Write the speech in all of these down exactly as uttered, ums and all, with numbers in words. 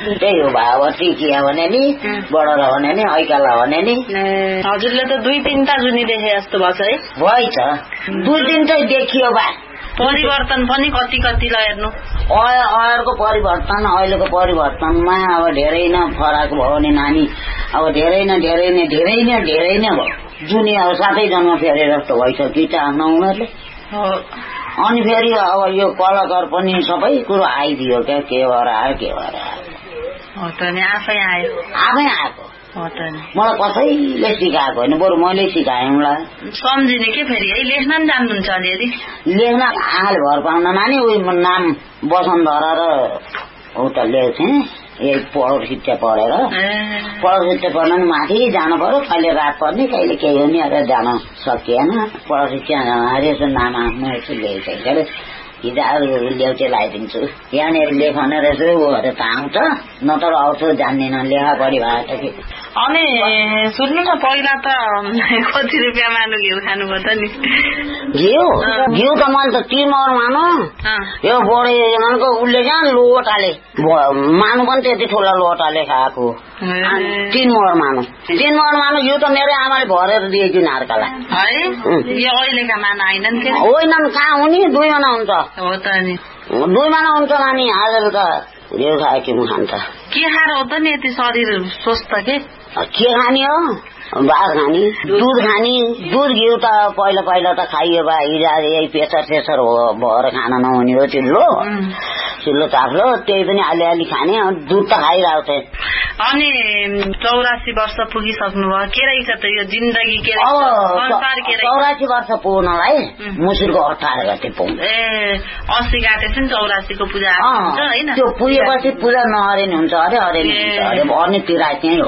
त्यही हो भयो अब टिकिया भने नि बडर भने नि ऐकाला भने नि हजुरले त दुई तिनटा जुनी देखे जस्तो भएको छ है भएछ दुई तिनटै देखियो बा परिवर्तन पनि कति कति हेर्नु अहिलेको परिवर्तन अहिलेको परिवर्तनमा अब धेरै नै फरक भयो नि नानी अब धेरै न धेरै नै धेरै नै धेरै नै भयो जुनी अब सातै जन्म फेरे जस्तो भइसक्यो चाहन्न उनीहरूले अनि फेरि अब यो कलाकार पनि सबै कुरो आइदियो क्या के भएर आयो के भएर आयो आफै आयो आफै आएको मलाई कसैले सिकाएको होइन बरु मैले सिकाएँ उनलाई सम्झिने के फेरि है लेख्न पनि जान्नुहुन्छ अलिअलि लेख्न आँखाले भर पाउन नानी उयो नाम वसुन्धरा र उता लेख्थेँ यही पढ शिक्षा पढेर पढ शिक्षा पढ्न माथि जानु पर्यो कहिले रात पर्ने कहिले केही हुने अरे जान सकिएन पढ शिक्षा यसो नाम आफ्नो यसो लेखेको हिजो अरू ल्याउचे लगाइदिन्छु यहाँनिर लेखने रहेछ ऊहरू त आउँछ न त आउँछ जान्दैन लेखा पढी भएको कि अनि सुन्नु न पहिला त कति रुपियाँ मानु घिउ खानुभयो त नि घिउ घिउ त मैले त तिमर मानु यो बढी मानुको उसले क्या लोटाले मानु पनि त्यति ठुला लोटाले खाएको तीन मोहर मानु तीन मोहर मानु घिउ त मेरो आमाले भरेर दिएकी नार्कालाई है यो अहिलेका मान आएनन् के होइनन् कहाँ हुने दुई महिना हुन्छ हो त नि दुई महिना हुन्छ नानी आज त घिउ खायो कि म खान्छ के खाएर हो त नि यति शरीर स्वस्थ के के खाने हो भात खाने दुध खाने दुध घिउ त पहिला पहिला त खाइयो बा हिजो यही प्रेसर सेसर हो भएर खान नहुने हो चिल्लो चिल्लो चाप्लो त्यही पनि अलिअलि खाने दुध त खाइरहेको थिएँ अनि चौरासी वर्ष पुगिसक्नु भयो के रहेछ त यो जिन्दगी के संसार के चौरासी वर्ष पुग्नलाई मुसिरको अठार गते पुग्छ ए अस्सी काटेछ नि चौरासीको पूजा हुन्छ हैन त्यो पुगेपछि पूजा नहरेनी हुन्छ अरे हरेनी हुन्छ अरे अनि तिरा त्यही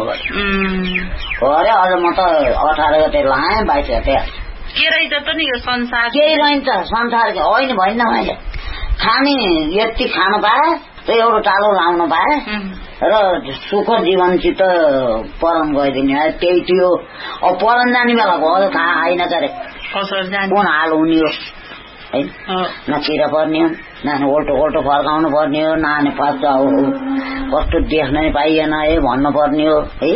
हो अरे अझ म त अठार गते लाएँ बाइस गते के रहेछ त नि यो संसार केही रहन्छ संसार होइन भएन मैले खाने यति खानु पाएँ एउटा टालो लाउनु पाएँ र सुख जीवनसित परम गइदिने त्यही थियो अब परम जाने बेला भयो थाहा आइन गरे कुन हाल हुने हो है न चिरा पर्ने हो नानी ओल्टो ओल्टो फर्काउनु पर्ने हो नानी पाच्चा हो कस्तो देख्न नि पाइएन है भन्नु पर्ने हो है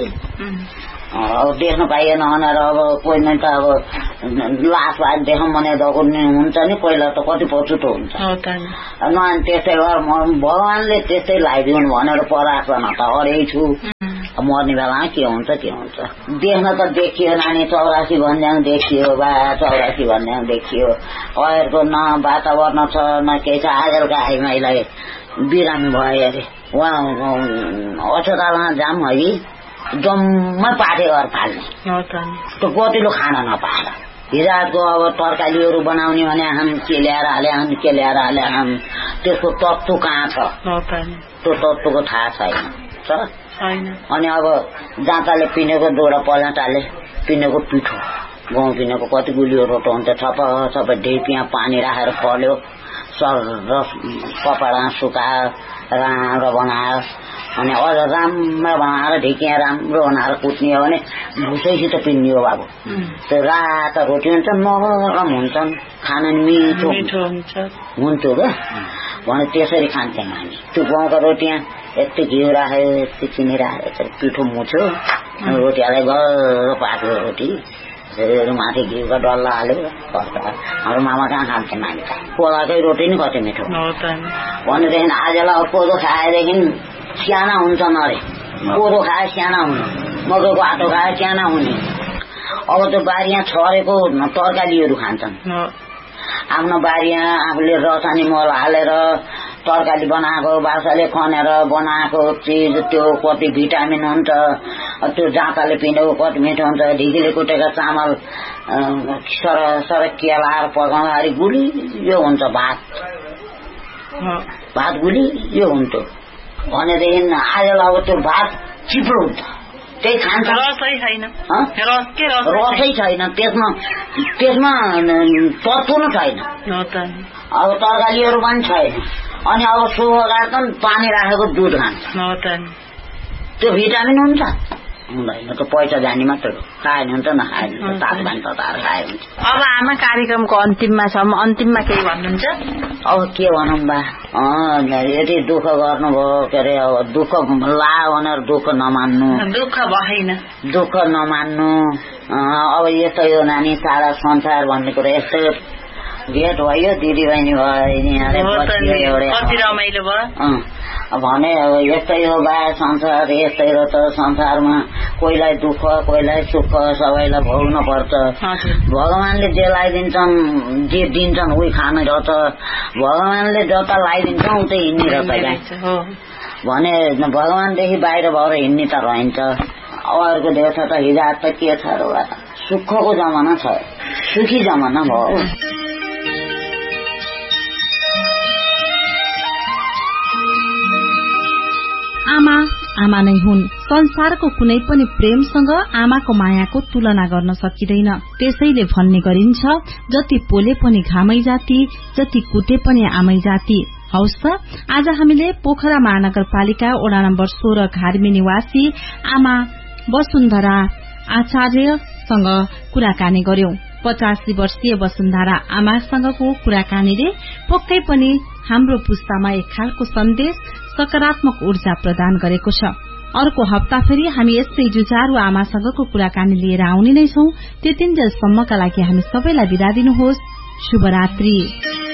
अब देख्न पाइएन भनेर अब कोही नै त अब लास भए देखौँ भने दगुर्ने हुन्छ नि पहिला त कति पछुतो हुन्छ नआन त्यस्तै भगवानले त्यस्तै लगाइदिउन् भनेर परासन त अरे छु मर्ने बेलामा के हुन्छ के हुन्छ देख्न त देखियो नानी चौरासी भन्ज्याङ देखियो बा चौरासी भन्ज्याङ देखियो अहिलेको न वातावरण छ न केही छ आजकलको आइमाईलाई बिरामी भयो अरे उहाँ अस्पतालमा जाम है जम्मै पाटे घर फाल्ने त्यो कतिलो खाना नपाएर हिजोको अब तरकारीहरू बनाउने भने हम के ल्याएर हाले हम के ल्याएर हाले हम त्यसको तत्त्व कहाँ छ त्यो तत्त्वको थाहा छैन अनि अब जाँताले पिनेको दोहोरा पलाटाले पिनेको पिठो गहुँ पिनेको कति गुलियो रोटो हुन्छ छप छप ढेपिया पानी राखेर पल्यो सर कपडा सुकायो राम्रो बनायो अनि अझ राम्रो बनाएर ढेकिया राम्रो बनाएर कुट्ने हो भने भुसैसित पिन्ने हो बाबु त्यो रातो रोटी हुन्छ नरम हुन्छन् खान मिठो हुन्थ्यो क्या भने त्यसरी खान्थ्यौँ हामी त्यो गाउँको रोटियाँ यति घिउ राख्यो यति चिनी राखेर पिठो मुछ्यो अनि रोटी हालेर गएर पाक्यो रोटी माथि घिउको डल्ला हाल्यो हाम्रो मामा कहाँ खान्थ्यौँ हामी कोलाकै रोटी नि कति मिठो भनेदेखि आजलाई कोदो खाएदेखि साना हुन्छन् अरे कोदो खाए साना हुने मकैको आटो खाए साना हुने अब त्यो बारीमा छरेको तरकारीहरू खान्छन् आफ्नो बारीमा आफूले रसानी मल हालेर तरकारी बनाएको बासाले खनेर बनाएको चिज त्यो कति भिटामिन हुन्छ त्यो जाँताले पिँडेको कति मिठो हुन्छ ढिकीले कुटेको चामल सर सर केलाएर पकाउँदाखेरि गुलियो हुन्छ भात भात गुलियो हुन्थ्यो भनेदेखि आजलाई अब त्यो भात चिप्लो हुन्छ त्यही खान्छ रसै छैन रसै छैन त्यसमा त्यसमा तत्त्व नै छैन अब तरकारीहरू पनि छैन अनि अब सुखो गाड्छन् पानी राखेको दुध खान्छ त्यो भिटामिन हुन्छ हुँदैन त पैसा जाने मात्र खायो भने त नखायो भने तातो पानी तताएर खायो हुन्छ। अब आमा कार्यक्रमको अन्तिममा छ, अन्तिममा केही भन्नुहुन्छ? अब के भनौँ बा, यति दुःख गर्नुभयो के अरे, अब दुःख ला भनेर दुःख नमान्नु, दुःख भएन दुःख नमान्नु। अब यस्तो यो नानी सारा संसार भन्ने कुरा यस्तो भेट भयो, दिदी बहिनी भयो, रमाइलो भयो भने अब यस्तै हो बा संसार, यस्तै हो त संसारमा। कोहीलाई दुःख कोहीलाई सुख सबैलाई भोग्न पर्छ। भगवानले जे लगाइदिन्छन् जे दिन्छन् उही खाने रहेछ, भगवानले जता लगाइदिन्छ उतै हिँड्ने रहेछ क्या भने भगवानदेखि बाहिर भएर हिँड्ने त रहन्छ। अर्को देश त हिजो त के छ र, सुखको जमाना छ, सुखी जमाना भयो। आमा आमा नै हुन्। संसारको कुनै पनि प्रेमसँग आमाको मायाको तुलना गर्न सकिँदैन। त्यसैले भन्ने गरिन्छ, जति पोले पनि घामै जाति, जति कुटे पनि आमै जाति। हौस् त, आज हामीले पोखरा महानगरपालिका वडा नम्बर सोह्र घार्मी निवासी आमा वसुन्धरा आचार्यसँग कुराकानी गर्यौं। पचासी वर्षीय वसुन्धरा आमासँगको कुराकानीले पक्कै पनि हाम्रो पुस्तामा एक खालको सन्देश, सकारात्मक ऊर्जा प्रदान गरेको छ। अर्को हप्ता फेरि हामी यस्तै जुझारू आमासँगको कुराकानी लिएर आउने नै छौं। त्यतिन्जेलसम्मका लागि हामी सबैलाई बिदा दिनुहोस्। शुभरात्रि।